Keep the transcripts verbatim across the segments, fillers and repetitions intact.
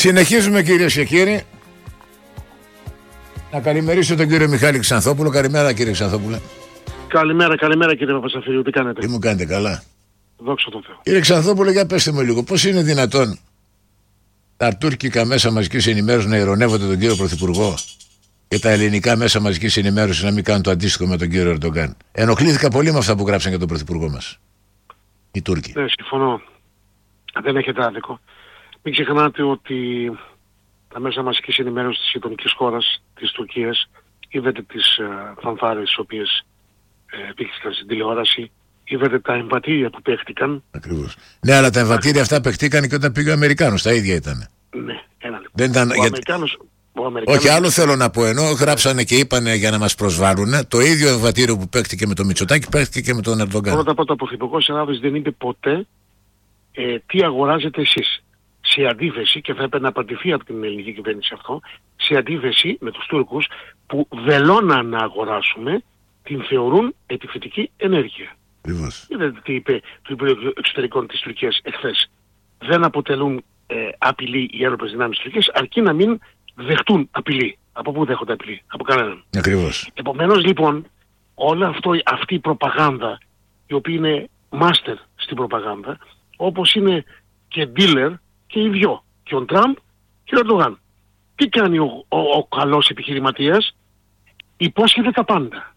Συνεχίζουμε, κυρίες και κύριοι. Να καλημερίσω τον κύριο Μιχάλη Ξανθόπουλο. Καλημέρα, κύριε Ξανθόπουλε. Καλημέρα, καλημέρα κύριε Παπασαφυρίου. Τι κάνετε? Τι μου κάνετε, καλά? Δόξα τω Θεώ. Κύριε Ξανθόπουλο, για πέστε μου λίγο, πώς είναι δυνατόν τα τουρκικά μέσα μαζικής ενημέρωσης να ειρωνεύονται τον κύριο Πρωθυπουργό και τα ελληνικά μέσα μαζικής ενημέρωσης να μην κάνουν το αντίστοιχο με τον κύριο Ερντογκάν? Ενοχλήθηκα πολύ με αυτά που γράψαν για τον Πρωθυπουργό μας οι Τούρκοι. Ναι, συμφωνώ. Δεν έχετε άδικο. Μην ξεχνάτε ότι τα μέσα μαζικής ενημέρωσης της γειτονικής χώρας, της Τουρκίας, είδατε τις ε, φανφάρες τις οποίες ε, δείχθηκαν στην τηλεόραση, είδατε τα εμβατήρια που παίχτηκαν. Ακριβώς. Ναι, αλλά τα εμβατήρια αυτά παίχτηκαν και όταν πήγε ο Αμερικάνος, τα ίδια ήταν. Ναι, ένα λεπτό. Δεν ήταν, ο για... Αμερικάνος, ο Αμερικάνος... Όχι, άλλο θέλω να πω. Ενώ γράψανε και είπανε για να μας προσβάλλουν, το ίδιο εμβατήριο που παίχτηκε με τον Μητσοτάκη παίχτηκε και με τον Ερντογκάν. Πρώτα απ' όλα, ο Πρωθυπουργός Ελλάδας δεν είπε ποτέ ε, τι αγοράζετε εσείς. Σε αντίθεση, και θα έπρεπε να απαντηθεί από την ελληνική κυβέρνηση αυτό, σε αντίθεση με τους Τούρκους που βελώνα να αγοράσουμε, την θεωρούν επιθετική ενέργεια. Ακριβώς. Είδατε τι είπε το Υπουργείο Εξωτερικών της Τουρκίας εχθές. Δεν αποτελούν ε, απειλή οι ένοπλες δυνάμεις της Τουρκίας, αρκεί να μην δεχτούν απειλή. Από πού δέχονται απειλή? Από κανέναν. Ακριβώς. Επομένως λοιπόν, όλη αυτό, αυτή η προπαγάνδα, η οποία είναι μάστερ στην προπαγάνδα, όπως είναι και dealer και οι δυο, και ο Τραμπ και ο Ερντογάν. Τι κάνει ο, ο, ο καλός επιχειρηματίας? Υπόσχεται τα πάντα.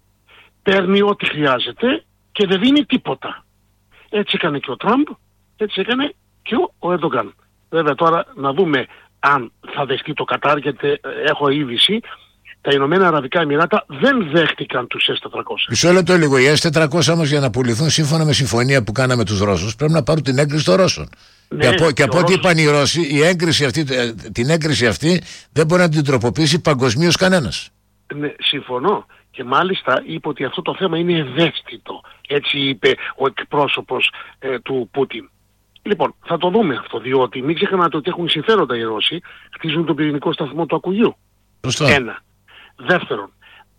Παίρνει ό,τι χρειάζεται και δεν δίνει τίποτα. Έτσι έκανε και ο Τραμπ, έτσι έκανε και ο, ο Ερντογάν. Βέβαια τώρα να δούμε αν θα δεχτεί το Κατάρ, γιατί ε, έχω είδηση. Τα Ηνωμένα Αραβικά Εμιράτα δεν δέχτηκαν τους ες τετρακόσια. Μισό λεπτό λίγο. Οι ες τετρακόσια όμως για να πουληθούν σύμφωνα με συμφωνία που κάναμε τους Ρώσους πρέπει να πάρουν την έγκριση των Ρώσων. Ναι, και από, και από ό,τι είπαν οι Ρώσοι, η έγκριση αυτή, την έγκριση αυτή δεν μπορεί να την τροποποιήσει παγκοσμίως κανένας. Ναι, συμφωνώ. Και μάλιστα είπε ότι αυτό το θέμα είναι ευαίσθητο. Έτσι είπε ο εκπρόσωπος ε, του Πούτιν. Λοιπόν, θα το δούμε αυτό, διότι μην ξεχνάτε ότι έχουν συμφέροντα οι Ρώσοι, χτίζουν τον πυρηνικό σταθμό του Ακουγιού. Σωστό. Ένα. Δεύτερον,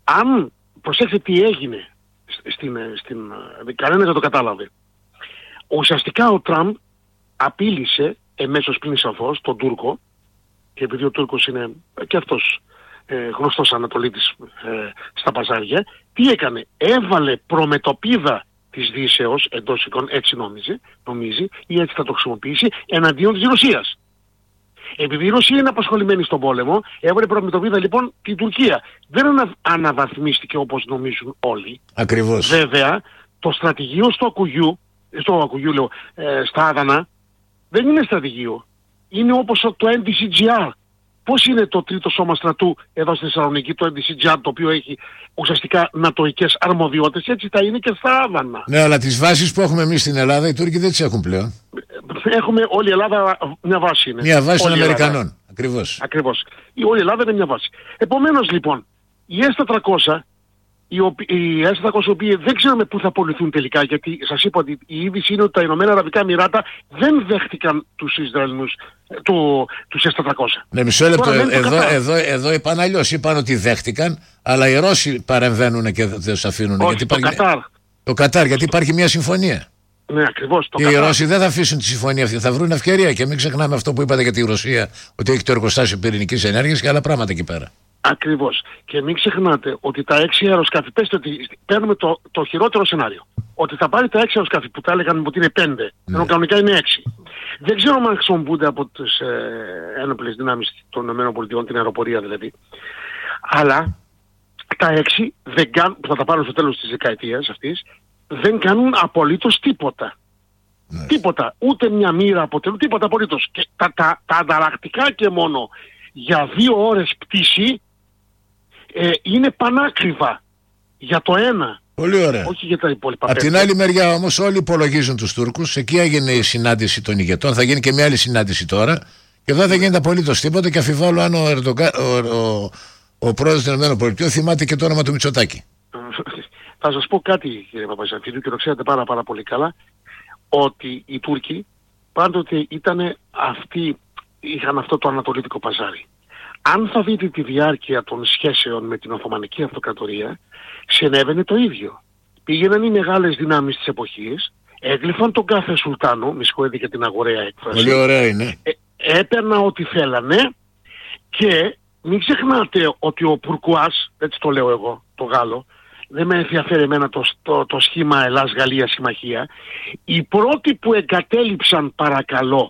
αν προσέξτε τι έγινε, στην, στην, κανένας δεν το κατάλαβε. Ουσιαστικά ο Τραμπ απείλησε εμέσως πλην σαφώς τον Τούρκο, και επειδή ο Τούρκος είναι και αυτός ε, γνωστός ανατολίτης ε, στα παζάρια, τι έκανε? Έβαλε προμετωπίδα της Δύσεως, εντός εικόν, έτσι νόμιζε, νομίζει, ή έτσι θα το χρησιμοποιήσει, εναντίον της Ρωσίας. Επειδή η Ρωσία είναι απασχολημένη στον πόλεμο, έβαλε προμετωπίδα λοιπόν την Τουρκία. Δεν ανα, αναβαθμίστηκε όπως νομίζουν όλοι. Ακριβώς. Βέβαια, το στρατηγείο στο Ακουγιού, στο Ακουγιού λέω, ε, στα Άδανα, δεν είναι στρατηγείο. Είναι όπως το εν ντι σι τζι αρ. Πώς είναι το τρίτο σώμα στρατού εδώ στη Θεσσαλονίκη, το εν ντι σι τζι αρ, το οποίο έχει ουσιαστικά νατοικές αρμοδιότητες, έτσι θα είναι και στα Άδανα. Ναι, αλλά τις βάσεις που έχουμε εμείς στην Ελλάδα οι Τούρκοι δεν τις έχουν πλέον. Έχουμε όλη η Ελλάδα μια βάση είναι. Μια βάση των όλη Αμερικανών. Ακριβώς. Ακριβώς. Η όλη η Ελλάδα είναι μια βάση. Επομένως λοιπόν, οι ες τετρακόσια, οι, οι ες τετρακόσια οι οποίοι δεν ξέρουμε πού θα πωληθούν τελικά, γιατί σας είπα ότι η είδηση είναι ότι τα Ηνωμένα Αραβικά Εμιράτα δεν δέχτηκαν τους Ισραηλινούς, το, τους ες τετρακόσια. Ναι, μισό λεπτό. Τώρα, εδώ, εδώ, εδώ, εδώ είπαν αλλιώς. Είπαν ότι δέχτηκαν, αλλά οι Ρώσοι παρεμβαίνουν και δεν τους αφήνουν. Όχι, γιατί το υπάρχει... Κατάρ. Το Κατάρ, γιατί υπάρχει μια συμφωνία. Ναι, ακριβώς. Το και Κατάρ. οι Ρώσοι δεν θα αφήσουν τη συμφωνία αυτή. Θα βρουν ευκαιρία. Και μην ξεχνάμε αυτό που είπατε για τη Ρωσία, ότι έχει το εργοστάσιο πυρηνικής ενέργειας και άλλα πράγματα εκεί πέρα. Ακριβώς. Και μην ξεχνάτε ότι τα έξι αεροσκάφη, πέστε ότι παίρνουμε το, το χειρότερο σενάριο. Ότι θα πάρει τα έξι αεροσκάφη που τα έλεγαν ότι είναι πέντε, ναι. Ενώ κανονικά είναι έξι. Δεν ξέρω αν χρησιμοποιούνται από τις ε, ένοπλες δυνάμεις των ΗΠΑ, την αεροπορία δηλαδή. Αλλά τα έξι δεν κάνουν, που θα τα πάρουν στο τέλος της δεκαετίας αυτής, δεν κάνουν απολύτως τίποτα. Ναι. Τίποτα. Ούτε μια μοίρα αποτελούν, τίποτα απολύτως. Και τα, τα, τα ανταλλακτικά και μόνο για δύο ώρες πτήση ε, είναι πανάκριβα για το ένα. Πολύ ωραία. Όχι για τα υπόλοιπα. Από την άλλη μεριά όμως όλοι υπολογίζουν τους Τούρκους. Εκεί έγινε η συνάντηση των ηγετών. Θα γίνει και μια άλλη συνάντηση τώρα. Και εδώ δεν γίνεται απολύτως τίποτα. Και αφιβάλλω αν ο, Ερντογκα... ο, ο, ο πρόεδρος των ΗΠΑ θυμάται και το όνομα του Μητσοτάκη. Θα σας πω κάτι, κύριε Παπαζαφίδου, και το ξέρετε πάρα, πάρα πολύ καλά, ότι οι Τούρκοι πάντοτε ήταν αυτοί, είχαν αυτό το ανατολίτικο παζάρι. Αν θα δείτε τη διάρκεια των σχέσεων με την Οθωμανική Αυτοκρατορία, συνέβαινε το ίδιο. Πήγαιναν οι μεγάλες δυνάμεις της εποχής, έγλυφαν τον κάθε σουλτάνο, μη συγχωρείτε και την αγοραία έκφραση. Πολύ ωραία είναι. Ε, έπαιρνα ό,τι θέλανε και μην ξεχνάτε ότι ο Πουρκουάς, έτσι το λέω εγώ, το Γάλλο, δεν με ενδιαφέρει εμένα το, το, το σχήμα Ελλάς-Γαλλία συμμαχία, οι πρώτοι που εγκατέλειψαν παρακαλώ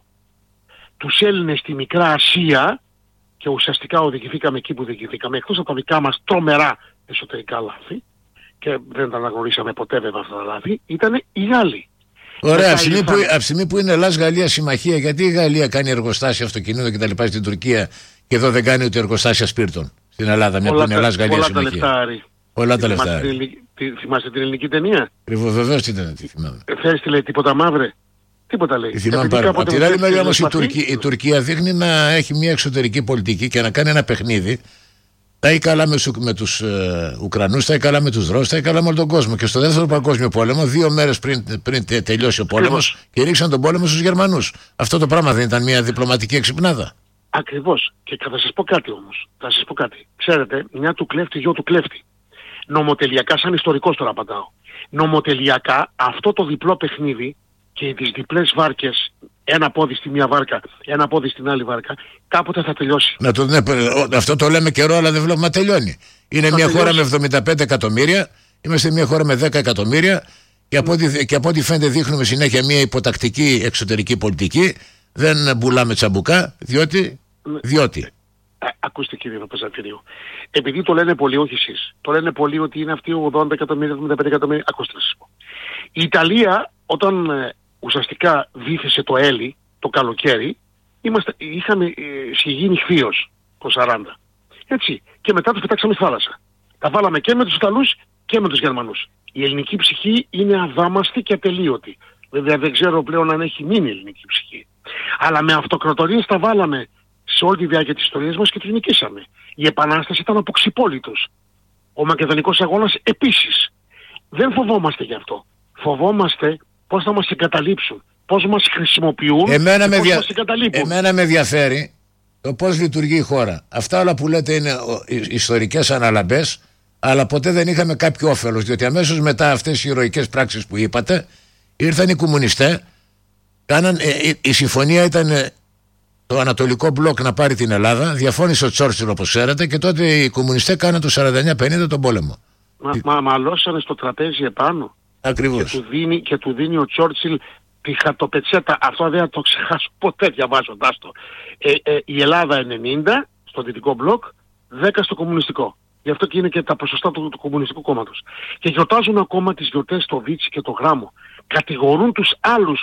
τους Έλληνες στη Μικρά Ασία και ουσιαστικά οδηγηθήκαμε εκεί που οδηγηθήκαμε, εκτός από τα δικά μας τρομερά εσωτερικά λάθη και δεν τα αναγνωρίσαμε ποτέ βέβαια αυτά τα λάθη, ήταν οι Γάλλοι. Ωραία, από στιγμή, που, στιγμή που είναι Ελλάς-Γαλλία συμμαχία, γιατί η Γαλλία κάνει εργοστάσια αυτοκινήτων και τα λοιπά στην Τουρκία και εδώ δεν κάνει ούτε εργοστάσια σπίρτων στην Ελλάδα, μια που είναι Ελλάς-Γαλλία συμμαχία? Πολλά τα λεφτά. Θυμάστε την ελληνική ταινία? Ακριβώς, βεβαίως τι ήταν, τι θυμάμαι. Θέλεις τι λέει, τίποτα μαύρε? Τίποτα λέει. Θυμάμαι πάρα πολύ. Από την άλλη μεριά όμως η, η Τουρκία δείχνει να έχει μια εξωτερική πολιτική και να κάνει ένα παιχνίδι. Τα ή καλά με, με τους ε, Ουκρανούς, τα ή καλά με τους Ρώσους, τα ή καλά με όλο τον κόσμο. Και στο δεύτερο παγκόσμιο πόλεμο, δύο μέρες πριν, πριν τελειώσει ο πόλεμος, κηρύξαν τον πόλεμο στους Γερμανούς. Αυτό το πράγμα δεν ήταν μια διπλωματική εξυπνάδα? Ακριβώς. Και θα σας πω κάτι όμως. Θα σας πω κάτι. Ξέρετε, μια του κλέφτη, γιο του κλέφτη. Νομοτελειακά, σαν ιστορικός τώρα απαντάω. Νομοτελειακά αυτό το διπλό παιχνίδι και τις διπλές βάρκες, ένα πόδι στη μία βάρκα, ένα πόδι στην άλλη βάρκα, κάποτε θα τελειώσει. Να το, ναι, αυτό το λέμε καιρό, αλλά δεν βλέπουμε να τελειώνει. Είναι θα μια τελειώσει. Χώρα με εβδομήντα πέντε εκατομμύρια, είμαστε μια χώρα με δέκα εκατομμύρια και από, ό,τι, και από ό,τι φαίνεται δείχνουμε συνέχεια μια υποτακτική εξωτερική πολιτική. Δεν πουλάμε τσαμπουκά, διότι... διότι. Α, ακούστε κύριε Παπαζαφυρίου, επειδή το λένε πολλοί, όχι εσείς, το λένε πολλοί ότι είναι αυτοί ογδόντα εκατομμύρια, εβδομήντα πέντε εκατομμύρια, ακούστε να σας πω. Η Ιταλία όταν ε, ουσιαστικά βύθισε το Έλλη το καλοκαίρι, είμαστε, είχαμε ε, σιγή νυχθείως το σαράντα. Έτσι, και μετά τους πετάξαμε στη θάλασσα. Τα βάλαμε και με τους Ιταλούς και με τους Γερμανούς. Η ελληνική ψυχή είναι αδάμαστη και ατελείωτη. Βέβαια δεν ξέρω πλέον αν έχει μείνει η ελληνική ψυχή. Αλλά με αυτοκρατορίες τα βάλαμε σε όλη τη διάρκεια της ιστορίας μας και τους νικήσαμε. Η Επανάσταση ήταν αποξυπόλυτος. Ο Μακεδονικός αγώνας επίσης. Δεν φοβόμαστε γι' αυτό. Φοβόμαστε πώς θα μας εγκαταλείψουν, πώς μας χρησιμοποιούν εμένα και με πώς δια... μας εγκαταλείπουν. Εμένα με ενδιαφέρει το πώς λειτουργεί η χώρα. Αυτά όλα που λέτε είναι ιστορικές αναλαμπές, αλλά ποτέ δεν είχαμε κάποιο όφελος, διότι αμέσως μετά αυτές οι ηρωικές πράξεις που είπατε ήρθαν οι κομμουνιστές, κάναν, ε, η, η συμφωνία ήταν ε, το Ανατολικό Μπλοκ να πάρει την Ελλάδα, διαφώνησε ο Τσόρτσιλ όπως ξέρετε και τότε οι κομμουνιστές κάναν το σαράντα εννιά πενήντα τον πόλεμο. Μα, μα μαλώσανε στο τραπέζι επάνω. Ακριβώς. Και του δίνει, και του δίνει ο Τσόρτσιλ τη χατοπετσέτα. Αυτό δεν θα το ξεχάσω ποτέ διαβάζοντάς το. Ε, ε, η Ελλάδα ενενήντα στο Δυτικό Μπλοκ, δέκα στο Κομμουνιστικό. Γι' αυτό και είναι και τα ποσοστά του, του Κομμουνιστικού Κόμματος. Και γιορτάζουν ακόμα τις γιορτές στο Βίτσι και το Γράμμο. Κατηγορούν τους άλλους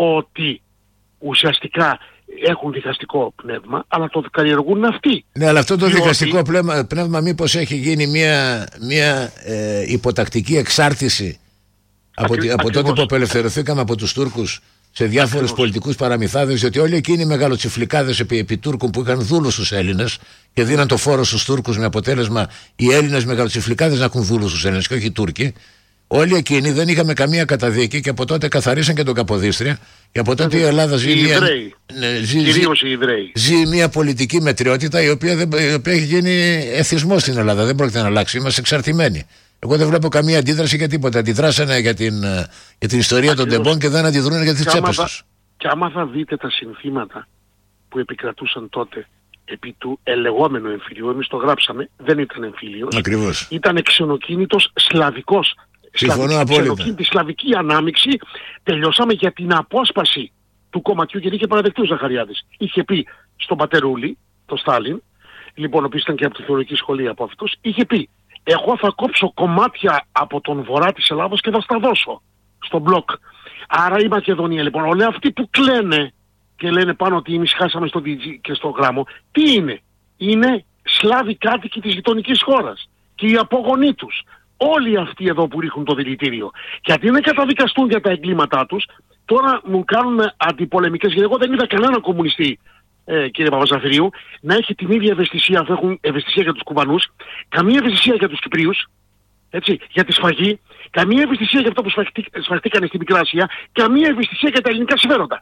ότι ουσιαστικά έχουν διχαστικό πνεύμα, αλλά το καλλιεργούν αυτοί. Ναι, αλλά αυτό το διότι... διχαστικό πνεύμα, πνεύμα μήπως έχει γίνει μια, μια ε, υποτακτική εξάρτηση από, Ακρι... από τότε που απελευθερωθήκαμε από τους Τούρκους σε διάφορους πολιτικούς παραμυθάδες, διότι όλοι εκείνοι οι μεγαλοτσιφλικάδες επί, επί Τούρκων που είχαν δούλους στους Έλληνες και δίναν το φόρο στους Τούρκους με αποτέλεσμα οι Έλληνες μεγαλοτσιφλικάδες να έχουν δούλους στους Έλληνες και όχι οι Τούρκοι. Όλοι εκείνοι δεν είχαμε καμία καταδίκη και από τότε καθαρίσαν και τον Καποδίστρια και από τότε η Ελλάδα ζει, οι μια, ναι, ζει, ζει, οι ζει μια πολιτική μετριότητα η οποία, δεν, η οποία έχει γίνει εθισμό στην Ελλάδα. Δεν πρόκειται να αλλάξει. Είμαστε εξαρτημένοι. Εγώ δεν βλέπω καμία αντίδραση για τίποτα. Αντιδράσανε για την, για την ιστορία Ακριβώς. των τεμπών και δεν αντιδρούν για τις τσέπες τους. Και άμα θα δείτε τα συνθήματα που επικρατούσαν τότε επί του ελεγόμενου εμφυλίου, εμείς το γράψαμε, δεν ήταν εμφύλιος. Ακριβώς. Ήταν ξενοκίνητος σλαβικός. Συμφωνώ απόλυτα. Τη σλαβική ανάμειξη τελειώσαμε για την απόσπαση του κομματιού και είχε παραδεχτεί ο Ζαχαριάδης. Είχε πει στον πατερούλη, τον Στάλιν, λοιπόν ο οποίος ήταν και από τη θεωρητική σχολή από αυτούς, είχε πει εγώ θα κόψω κομμάτια από τον βορρά της Ελλάδος και θα στα δώσω στον μπλοκ. Άρα η Μακεδονία λοιπόν, όλοι αυτοί που κλαίνε και λένε πάνω ότι εμείς χάσαμε στο ντι τζι και στο Γράμμο, τι είναι? Είναι Σλάβοι κάτοικοι της γειτονικής χώρας και οι απόγονοί τους. Όλοι αυτοί εδώ που ρίχνουν το δηλητήριο. Και αντί να καταδικαστούν για τα εγκλήματά τους, τώρα μου κάνουν αντιπολεμικές. Γιατί εγώ δεν είδα κανέναν κομμουνιστή, ε, κύριε Παπαζαφυρίου, να έχει την ίδια ευαισθησία, αφού έχουν ευαισθησία για τους Κουβανούς, καμία ευαισθησία για τους Κυπρίους, έτσι, για τη σφαγή, καμία ευαισθησία για αυτό που σφαχτήκανε στην Μικρά Ασία, καμία ευαισθησία για τα ελληνικά συμφέροντα.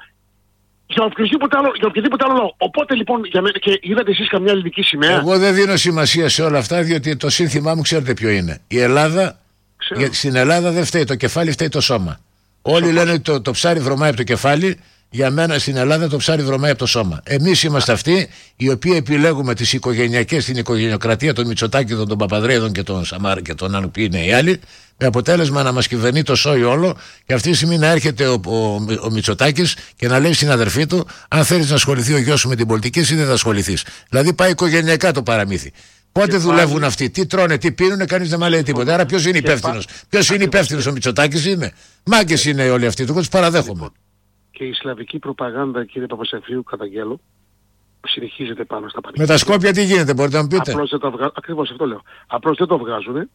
Για οποιοδήποτε άλλο, για οποιοδήποτε άλλο λόγο. Οπότε λοιπόν, για μένα, και είδατε εσείς καμιά ελληνική σημαία. Εγώ δεν δίνω σημασία σε όλα αυτά, διότι το σύνθημά μου ξέρετε ποιο είναι. Η Ελλάδα, για, στην Ελλάδα δεν φταίει το κεφάλι, φταίει το σώμα. Όλοι λένε ότι το, το ψάρι βρωμάει από το κεφάλι, για μένα στην Ελλάδα το ψάρι βρωμάει από το σώμα. Εμείς είμαστε αυτοί οι οποίοι επιλέγουμε τις οικογενειακές, την οικογενειοκρατία των Μητσοτάκηδων, των Παπαδρέιδων και των Σαμάρ και των άλλων που είναι οι άλλοι, με αποτέλεσμα να μας κυβερνεί το σόι όλο και αυτή τη στιγμή να έρχεται ο, ο, ο Μητσοτάκης και να λέει στην αδερφή του: αν θέλεις να ασχοληθεί ο γιος σου με την πολιτική, εσύ δεν θα ασχοληθείς. Δηλαδή πάει οικογενειακά το παραμύθι. Πότε και δουλεύουν πάλι αυτοί, τι τρώνε, τι πίνουν, κανείς δεν μα λέει τίποτα. Άρα ποιος είναι υπεύθυνος? Ποιος είναι υπεύθυνος? Ο Μητσοτάκης είναι? Μάγκες είναι όλοι αυτοί, τους παραδέχομαι. Λοιπόν, και η σλαβική προπαγάνδα, κύριε Παπασεφρίου, καταγγέλλω, συνεχίζεται πάνω στα πανεπιστήμια. Με τα Σκόπια τι γίνεται, μπορείτε να μου πείτε? Απλώς δεν το βγάζουν, ακριβώς αυτό λέω. Απλώς δεν το βγάζουν.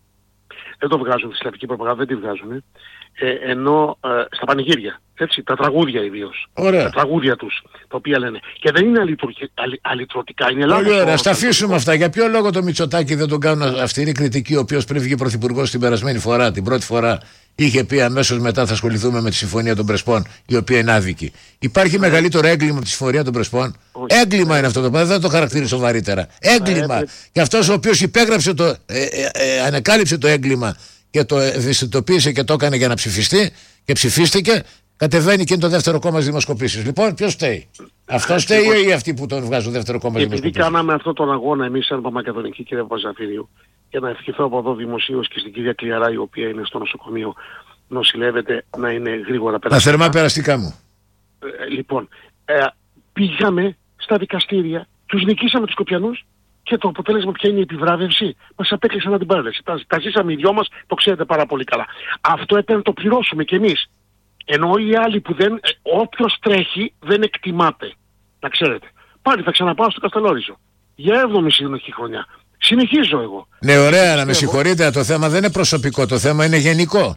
Δεν το βγάζουν τη σλαβική προπαγάνδα, δεν τη βγάζουν. Ε, ενώ ε, στα πανηγύρια, έτσι, τα τραγούδια ιδίως. Ωραία. Τα τραγούδια τους, τα οποία λένε. Και δεν είναι αλυτρωτικά, είναι λάθος. Πολύ ωραία, στα αφήσουμε αυτά. Για ποιο λόγο το Μητσοτάκη δεν τον κάνουν αυστηρή κριτική, ο οποίος πριν βγει πρωθυπουργός την περασμένη φορά, την πρώτη φορά, είχε πει αμέσως μετά θα ασχοληθούμε με τη Συμφωνία των Πρεσπών, η οποία είναι άδικη. Υπάρχει yeah. μεγαλύτερο έγκλημα από τη Συμφωνία των Πρεσπών? Όχι. Έγκλημα yeah. είναι αυτό το πράγμα, δεν το χαρακτηρίζω βαρύτερα. Έγκλημα. Yeah. Και αυτός ο οποίος υπέγραψε το, ε, ε, ε, ανακάλυψε το έγκλημα και το ευαισθητοποίησε και το έκανε για να ψηφιστεί και ψηφίστηκε, κατεβαίνει και είναι το δεύτερο κόμμα στις δημοσκοπήσεις. Λοιπόν, ποιος φταίει? Αυτός φταίει ή αυτοί που τον βγάζουν δεύτερο κόμμα στις δημοσκοπήσεις? Επειδή κάναμε αυτόν τον αγώνα εμείς σαν Παπαμακεδονική, κύριε Παπαζαφύριου, και να ευχηθώ από εδώ δημοσίως και στην κυρία Κλιαρά, η οποία είναι στο νοσοκομείο, νοσηλεύεται, να είναι γρήγορα περαστικά. Τα θερμά περαστικά μου. Ε, λοιπόν, ε, πήγαμε στα δικαστήρια, τους νικήσαμε τους Σκοπιανούς και το αποτέλεσμα ποια είναι η επιβράβευση? Μας απέκλεισαν την παρέλαση. Τα, τα ζήσαμε οι δυο μας, το ξέρετε πάρα πολύ καλά. Αυτό έπρεπε να το πληρώσουμε κι εμείς. Ενώ οι άλλοι που δεν, ε, όποιος τρέχει δεν εκτιμάται. Να ξέρετε. Πάλι θα ξαναπάω στο Καστελόριζο. Για έβδομη συνοχή χρονιά. Συνεχίζω εγώ. Ναι, ωραία, να με συγχωρείτε, το θέμα δεν είναι προσωπικό, το θέμα είναι γενικό.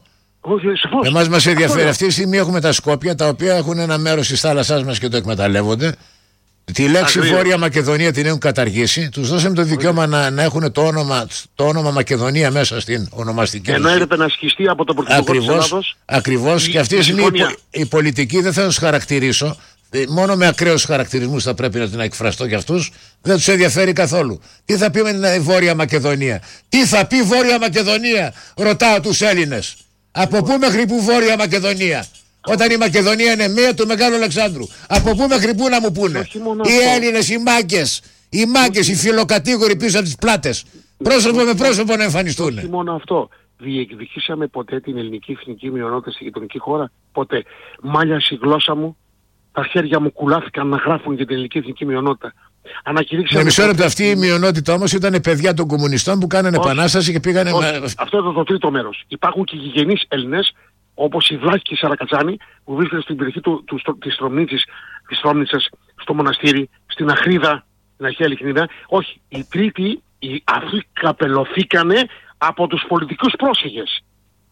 Εμάς μας ενδιαφέρει. Αυτή τη στιγμή έχουμε τα Σκόπια, τα οποία έχουν ένα μέρος της θάλασσάς μας και το εκμεταλλεύονται. Τη λέξη Αγρία. Βόρεια Μακεδονία την έχουν καταργήσει. Τους δώσαμε το δικαίωμα να, να έχουν το όνομα, το όνομα Μακεδονία μέσα στην ονομαστική. Ενώ έπρεπε να ασκηστεί από τον Πρωθυπουργό της Ελλάδος. Ακριβώς. Και αυτή τη στιγμή η, η πολιτική δεν θα τους χαρακτηρίσω. Μόνο με ακραίους χαρακτηρισμούς θα πρέπει να την εκφραστώ για αυτούς. Δεν τους ενδιαφέρει καθόλου. Τι θα πει με την Βόρεια Μακεδονία? Τι θα πει Βόρεια Μακεδονία? Ρωτάω τους Έλληνες. Από πού μέχρι πού Βόρεια Μακεδονία? Όταν η Μακεδονία είναι μία του Μεγάλου Αλεξάνδρου. Από πού μέχρι πού να μου πούνε? Οι Έλληνες, οι μάγκες, οι μάγκες, οι φιλοκατήγοροι πίσω από τις πλάτες. Πρόσωπο με πρόσωπο να εμφανιστούν. Όχι μόνο αυτό. Διεκδικήσαμε ποτέ την ελληνική εθνική μειονότητα στη γειτονική χώρα? Ποτέ. Μάλιασε η γλώσσα μου. Τα χέρια μου κουλάθηκαν να γράφουν για την ελληνική εθνική μειονότητα. Με μισό λεπτό, αυτή η μειονότητα όμως ήταν παιδιά των κομμουνιστών που κάνανε όχι, επανάσταση και πήγανε. Όχι, αυτό ήταν το τρίτο μέρος. Υπάρχουν και γηγενείς Έλληνες, όπως η Βλάχη και η Σαρακατζάνη, που βρίσκονται στην περιοχή του, του, της Στρόμνητσας, στο μοναστήρι, στην Αχρίδα, στην αρχαία Λιχνίδα. Όχι, οι τρίτοι, οι, αυτοί καπελωθήκανε από τους πολιτικούς πρόσφυγες.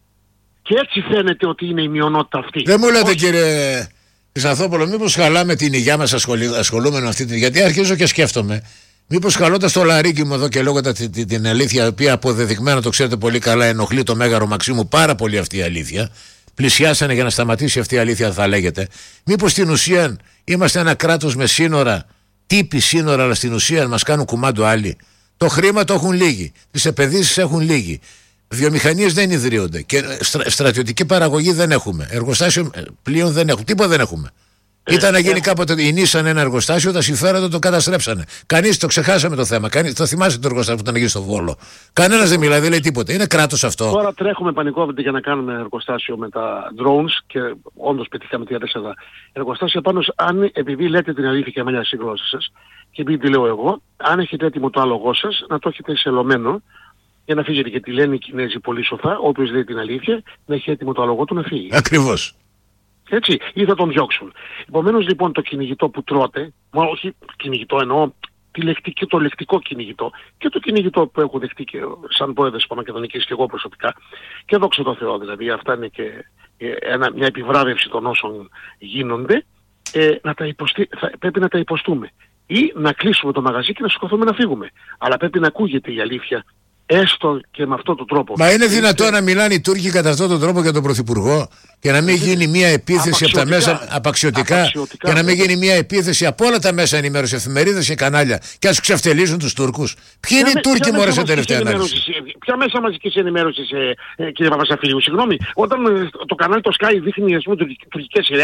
Και έτσι φαίνεται ότι είναι η μειονότητα αυτή. Δεν μου λέτε, όχι, κύριε Χρυσανθόπουλο, μήπως χαλάμε την υγειά μας ασχολούμενο αυτή την. Γιατί αρχίζω και σκέφτομαι, μήπως χαλώντας το λαρίκι μου εδώ και λέγοντας την, την, την αλήθεια, η οποία αποδεδειγμένα το ξέρετε πολύ καλά, ενοχλεί το Μέγαρο Μαξίμου πάρα πολύ αυτή η αλήθεια. Πλησιάσανε για να σταματήσει αυτή η αλήθεια, θα λέγεται. Μήπως στην ουσία είμαστε ένα κράτος με σύνορα, τύποι σύνορα, αλλά στην ουσία μας κάνουν κουμάντο άλλοι. Το χρήμα το έχουν λίγοι, τις επενδύσεις έχουν λίγοι. Βιομηχανίες δεν ιδρύονται και στρα, στρατιωτική παραγωγή δεν έχουμε. Εργοστάσιο πλοίων δεν έχουμε. Τίποτα δεν έχουμε. Ε, Ήταν να γίνει ε, κάποτε η Νίσαν ένα εργοστάσιο, τα συμφέροντα το καταστρέψανε. Κανείς το ξεχάσαμε το θέμα. Κανείς, το θυμάσαι το εργοστάσιο που ήταν να γίνει στο Βόλο. Κανένας δεν μιλάει, δεν λέει τίποτα. Είναι κράτος αυτό. Τώρα τρέχουμε πανικόβεται για να κάνουμε εργοστάσιο με τα drones και όντως πετύχαμε τρία τέσσερα εργοστάσια πάνω. Αν επειδή λέτε την αλήθεια και μαλλιά στη γλώσσα σας, και επειδή τη λέω εγώ, αν έχετε έτοιμο το άλογό σας, να το έχετε σελωμένο. Για να φύγετε, γιατί λένε οι Κινέζοι πολύ σοφά, όποιος λέει την αλήθεια, να έχει έτοιμο το άλογο του να φύγει. Ακριβώς. Έτσι, ή θα τον διώξουν. Επομένως λοιπόν το κυνηγητό που τρώτε, μα όχι κυνηγητό εννοώ, τη λεκτική, το λεκτικό κυνηγητό και το κυνηγητό που έχω δεχτεί και σαν πρόεδρος Παπαμακεδονικής και εγώ προσωπικά, και δόξα τω Θεώ δηλαδή, αυτά είναι και ένα, μια επιβράβευση των όσων γίνονται, ε, να τα υποστεί, θα, πρέπει να τα υποστούμε. Ή να κλείσουμε το μαγαζί και να σηκωθούμε να φύγουμε. Αλλά πρέπει να ακούγεται η αλήθεια. Έστω και με αυτόν τον τρόπο. Μα είναι δυνατόν να μιλάνε οι Τούρκοι κατά αυτόν τον τρόπο για τον Πρωθυπουργό και να μην γίνει μια επίθεση από τα μέσα απαξιωτικά, απαξιωτικά και να μην γίνει μια επίθεση από όλα τα μέσα ενημέρωση, εφημερίδες και κανάλια και να τους ξεφτελίζουν τους Τούρκους? Ποιοι είναι οι Τούρκοι μόλις σε τελευταία ανάλυση? Ποια μέσα μαζικής ενημέρωσης, ε, ε, κύριε Παπασαφιλίου, συγγνώμη, όταν ε, το κανάλι το Sky δείχνει ας πούμε τουρκικές σειρές,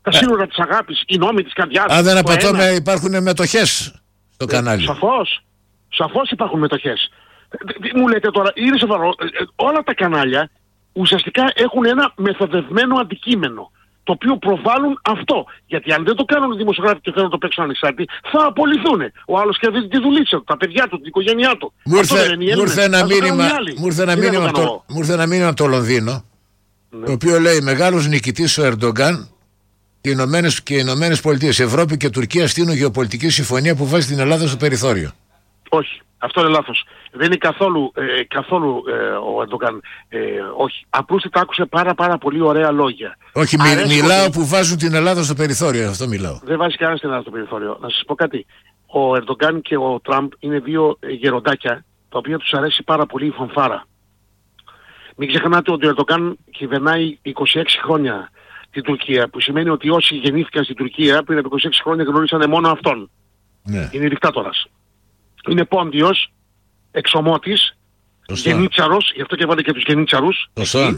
Τα σύνορα της αγάπης, οι νόμοι της καρδιάς. Αν δεν απατώμε, υπάρχουν μετοχές στο κανάλι. Ε, σαφώς. Σαφώς υπάρχουν μετοχές. Μου λέτε τώρα, είναι σοβαρό, όλα τα κανάλια ουσιαστικά έχουν ένα μεθοδευμένο αντικείμενο, το οποίο προβάλλουν αυτό. Γιατί αν δεν το κάνουν οι δημοσιογράφοι και θέλουν να το παίξουν ανεξάρτητοι, θα απολυθούν. Ο άλλος κερδίζει τη δουλίτσα του, τα παιδιά του, την οικογένειά του. Μου ήρθε ένα μήνυμα από το Λονδίνο, ναι, το οποίο λέει: μεγάλος νικητής ο Ερντογκάν και οι Ηνωμένες Πολιτείες, Ευρώπη και Τουρκία στείλουν γεωπολιτική συμφωνία που βάζει την Ελλάδα στο περιθώριο. Όχι, αυτό είναι λάθος. Δεν είναι καθόλου, ε, καθόλου ε, ο Ερντογκάν. Ε, όχι. Απλούστατα άκουσε πάρα πάρα πολύ ωραία λόγια. Όχι, μι, μιλάω ότι... που βάζουν την Ελλάδα στο περιθώριο, αυτό μιλάω. Δεν βάζει κανένα την Ελλάδα στο περιθώριο. Να σας πω κάτι. Ο Ερντογκάν και ο Τραμπ είναι δύο γεροντάκια, τα οποία τους αρέσει πάρα πολύ η φανφάρα. Μην ξεχνάτε ότι ο Ερντογκάν κυβερνάει είκοσι έξι χρόνια την Τουρκία, που σημαίνει ότι όσοι γεννήθηκαν στην Τουρκία πριν από είκοσι έξι χρόνια γνωρίσανε μόνο αυτόν. Ναι. Είναι δικτάτορας. Είναι πόντιος, εξωμότης, γενίτσαρος, γι' αυτό και βάλε και τους γενίτσαρους.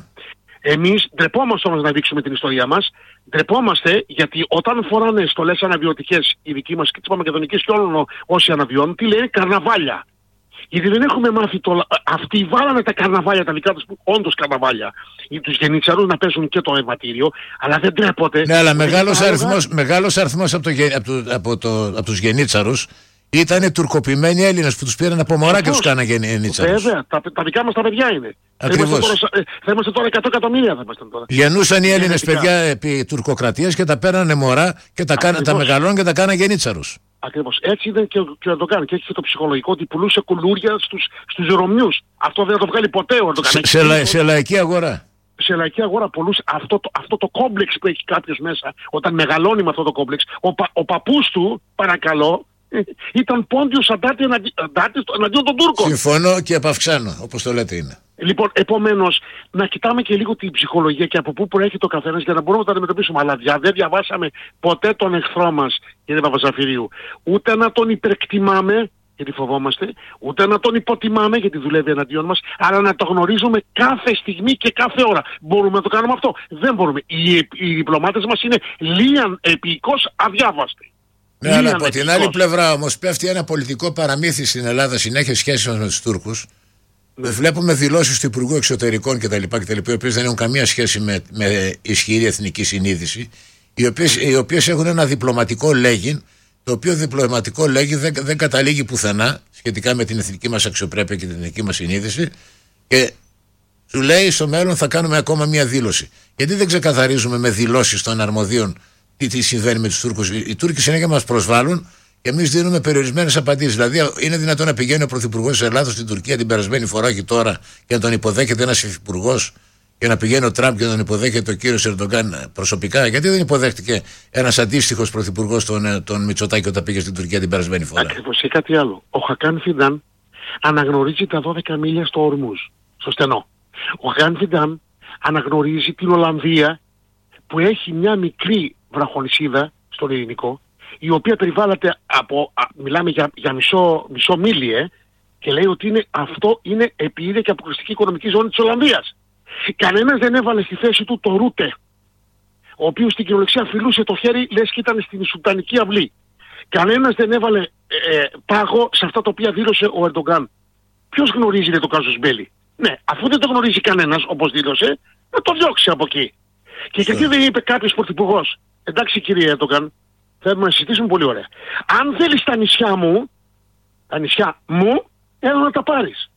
Εμείς ντρεπόμαστε όμως να δείξουμε την ιστορία μας. Ντρεπόμαστε γιατί όταν φοράνε στολές αναβιωτικές οι δικοί μας και τις Παπαμακεδονικές και όλων όσοι αναβιώνουν, τι λένε, καρναβάλια. Γιατί δεν έχουμε μάθει το... Αυτοί βάλανε τα καρναβάλια τα δικά τους, που όντως καρναβάλια, ή τους γενίτσαρους να παίζουν και το αιματήριο, αλλά δεν τρέπονται. Ναι, αλλά μεγάλος αριθμός, μεγάλος αριθμός από, το, από, το, από, το, από τους γενίτσαρους ήταν τουρκοποιημένοι Έλληνες που τους πήραν από μωρά και τους κάνανε γενίτσαρους. Βέβαια, τα, τα δικά μας τα παιδιά είναι. Ακριβώς. Θα είμαστε τώρα εκατό εκατομμύρια θα είμαστε τώρα. Γεννούσαν οι Έλληνες παιδιά επί τουρκοκρατίας και τα πέρανε μωρά και τα, κάνα, τα μεγαλώνουν και τα κάνανε γενίτσαρους. Ακριβώς. Έτσι ήταν και ο, και ο Ερντογκάν. Και έχει και το ψυχολογικό ότι πουλούσε κουλούρια στους, στους Ρωμιούς. Αυτό δεν θα το βγάλει ποτέ ο Ερντογκάν. Σε, σε, λα, σε λαϊκή αγορά. Σε λαϊκή αγορά πουλούσε αυτό το, αυτό το κόμπλεξ που έχει κάποιος μέσα όταν μεγαλώνει με αυτό το κόμπλεξ. Ο, πα, ο παππούς του, παρακαλώ, ήταν πόντιος αντάτη εναντίον των Τούρκων. Συμφωνώ και επαυξάνω, όπως το λέτε είναι. Λοιπόν, επομένως, να κοιτάμε και λίγο την ψυχολογία και από πού προέρχεται ο καθένας για να μπορούμε να τα αντιμετωπίσουμε. Αλλά δια, δεν διαβάσαμε ποτέ τον εχθρό μας, κύριε Παπαζαφυρίου. Ούτε να τον υπερκτιμάμε, γιατί φοβόμαστε, ούτε να τον υποτιμάμε, γιατί δουλεύει εναντίον μας, αλλά να το γνωρίζουμε κάθε στιγμή και κάθε ώρα. Μπορούμε να το κάνουμε αυτό? Δεν μπορούμε. Οι, οι διπλωμάτες μας είναι λίαν επικώς αδιάβαστοι. Ναι, αλλά από την άλλη πλευρά όμως πέφτει ένα πολιτικό παραμύθι στην Ελλάδα συνέχεια σχέση μας με τους Τούρκους. Ναι. Βλέπουμε δηλώσεις του Υπουργού Εξωτερικών κτλ. Οι οποίες δεν έχουν καμία σχέση με, με ισχυρή εθνική συνείδηση, οι οποίες, οι οποίες έχουν ένα διπλωματικό λέγειν, το οποίο διπλωματικό λέγειν δεν, δεν καταλήγει πουθενά σχετικά με την εθνική μας αξιοπρέπεια και την εθνική μας συνείδηση, και σου λέει στο μέλλον θα κάνουμε ακόμα μία δήλωση. Γιατί δεν ξεκαθαρίζουμε με δηλώσεις των αρμοδίων τι, τι συμβαίνει με τους Τούρκους? Οι Τούρκοι συνέχεια μας προσβάλλουν και εμείς δίνουμε περιορισμένες απαντήσεις. Δηλαδή, είναι δυνατόν να πηγαίνει ο Πρωθυπουργός της Ελλάδος στην Τουρκία την περασμένη φορά και τώρα και να τον υποδέχεται ένας υφυπουργός, και να πηγαίνει ο Τραμπ και να τον υποδέχεται ο κύριος Ερντογκάν προσωπικά? Γιατί δεν υποδέχτηκε ένας αντίστοιχος πρωθυπουργός τον, τον Μητσοτάκη όταν πήγε στην Τουρκία την περασμένη φορά? Ακριβώς, και κάτι άλλο. Ο Χακάν Φιντάν αναγνωρίζει τα δώδεκα μίλια στο Ορμούζ, στο στενό. Ο Χακάν Φιντάν αναγνωρίζει την Ολλανδία που έχει μια μικρή βραχονισίδα στον Ειρηνικό, η οποία περιβάλλεται από, α, μιλάμε για, για μισό, μισό μίλιε, και λέει ότι είναι, αυτό είναι επί και αποκλειστική οικονομική ζώνη της Ολλανδίας. Κανένας δεν έβαλε στη θέση του το Ρούτε, ο οποίος στην κυριολεξία φιλούσε το χέρι λες και ήταν στην Σουλτανική αυλή. Κανένας δεν έβαλε ε, πάγο σε αυτά τα οποία δήλωσε ο Ερντογκάν. Ποιος γνωρίζει το κάζος μπέλι? Ναι, αφού δεν το γνωρίζει κανένας όπως δήλωσε, να το διώξει από εκεί. Και γιατί δεν είπε κάποιος πρωθυπουργός, εντάξει κύριε Ερντογκάν, θέλουμε να συζητήσουμε πολύ ωραία. Αν θέλεις τα νησιά μου, τα νησιά μου, έλα να τα πάρεις.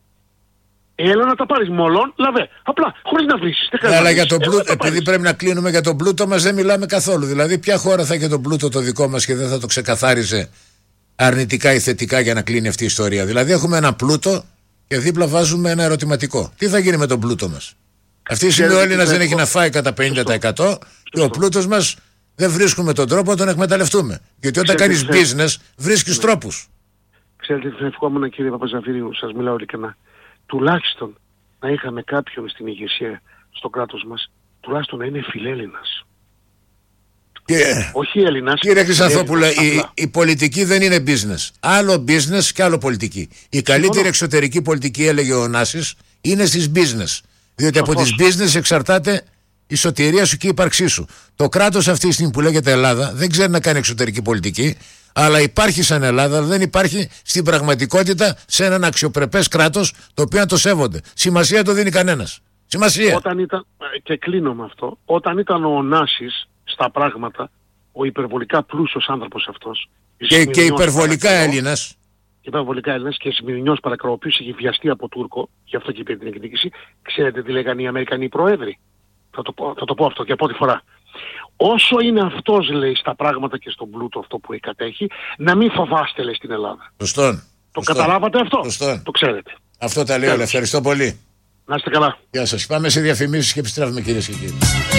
Έλα να τα πάρεις, μολόν, λαβέ. Απλά, χωρίς να βρίσκεις. Ναι, αλλά για τον πλούτο, επειδή πρέπει να κλείνουμε για τον πλούτο μας, δεν μιλάμε καθόλου. Δηλαδή, ποια χώρα θα έχει τον πλούτο το δικό μας και δεν θα το ξεκαθάριζε αρνητικά ή θετικά για να κλείνει αυτή η ιστορία? Δηλαδή, έχουμε ένα πλούτο και δίπλα βάζουμε ένα ερωτηματικό. Τι θα γίνει με τον πλούτο μας? Αυτή τη στιγμή ο Έλληνας δεν έχει να φάει κατά πενήντα τοις εκατό και ο πλούτος μας δεν βρίσκουμε τον τρόπο να τον εκμεταλλευτούμε. Γιατί όταν κάνεις business βρίσκεις τρόπους. Ξέρετε τι θα ευχόμουν, κύριε Παπαζαφυρίου, σας μιλάω ειλικρινά. Τουλάχιστον να είχαμε κάποιον στην ηγεσία στο κράτος μας, τουλάχιστον να είναι φιλέλληνας. Και... όχι Έλληνας. Κύριε Χρυσανθόπουλε, η, η πολιτική δεν είναι business. Άλλο business και άλλο πολιτική. Η καλύτερη εξωτερική πολιτική, έλεγε ο Νάσης, είναι στις business. Διότι από τις business εξαρτάται η σωτηρία σου και η ύπαρξή σου. Το κράτος αυτή τη στιγμή που λέγεται Ελλάδα δεν ξέρει να κάνει εξωτερική πολιτική, αλλά υπάρχει σαν Ελλάδα, αλλά δεν υπάρχει στην πραγματικότητα σε έναν αξιοπρεπές κράτος το οποίο να το σέβονται. Σημασία το δίνει κανένας. Σημασία. Όταν ήταν, και κλείνω με αυτό, όταν ήταν ο Ωνάσης στα πράγματα, ο υπερβολικά πλούσιος άνθρωπος αυτός, και, και υπερβολικά Έλληνας. Υπερβολικά Έλληνας και Σμυρνιός παρακαλώ, ο οποίος είχε βιαστεί από Τούρκο, γι' αυτό και είπε την εκδίκηση, ξέρετε τι λέγανε οι Αμερικανοί πρόεδροι. Θα το, πω, θα το πω αυτό και από ό,τι φορά. Όσο είναι αυτός, λέει, στα πράγματα και στον πλούτο αυτό που κατέχει, να μην φοβάστε, λέει, στην Ελλάδα. Σωστόν. Το Σωστόν. Καταλάβατε αυτό. Σωστόν. Το ξέρετε. Αυτό τα λέω. Ευχαριστώ πολύ. Να είστε καλά. Γεια σας. Πάμε σε διαφημίσεις και επιστρέφουμε, κυρίες και κύριοι.